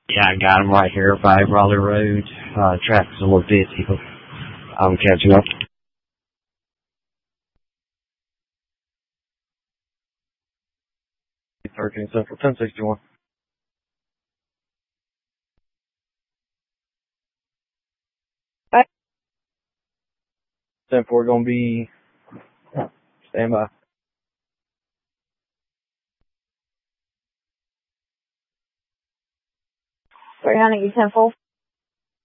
Yeah, I got him right here by Raleigh Road. Traffic's a little busy, but I'm catching up. 13 Central, 1061. 10-4 gonna be standby. Sorry, honey, you 10-4.